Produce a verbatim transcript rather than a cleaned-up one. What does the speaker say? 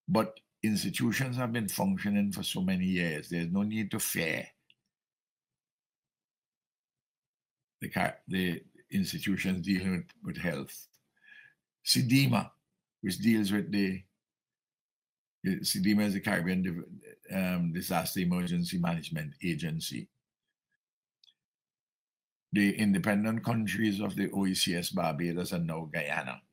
But institutions have been functioning for so many years. There's no need to fear the, the institutions dealing with, with health. CDEMA, which deals with the, CDEMA is the Caribbean um, Disaster Emergency Management Agency. The independent countries of the O E C S, Barbados, and now Guyana